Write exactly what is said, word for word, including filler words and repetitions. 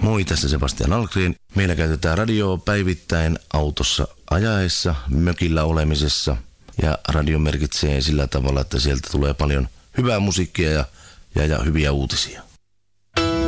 Moi, tässä Sebastian Algren. Meillä käytetään radioa päivittäin autossa ajaessa, mökillä olemisessa. Ja radio merkitsee sillä tavalla, että sieltä tulee paljon hyvää musiikkia ja, ja, ja hyviä uutisia.